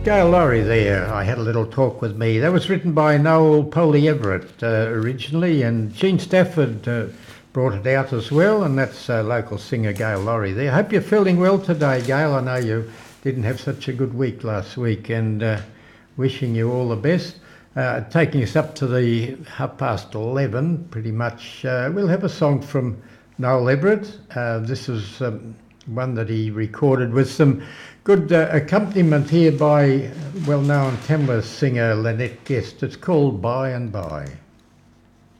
Gail Laurie there, I had a little talk with me. That was written by Noel Poley Everett originally, and Gene Stafford brought it out as well, and that's local singer Gail Laurie there. Hope you're feeling well today, Gail. I know you didn't have such a good week last week, and wishing you all the best. Taking us up to the 11:30, pretty much. We'll have a song from Noel Everett. This is one that he recorded with some good accompaniment here by well-known Tamworth singer Lynette Guest. It's called By and By.